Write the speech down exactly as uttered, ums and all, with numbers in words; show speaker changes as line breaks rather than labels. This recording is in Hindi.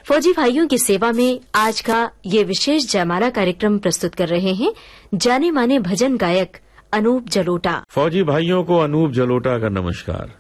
फौजी भाइयों की सेवा में आज का ये विशेष जयमाला कार्यक्रम प्रस्तुत कर रहे हैं जाने माने भजन गायक अनूप जलोटा।
फौजी भाइयों को अनूप जलोटा का नमस्कार।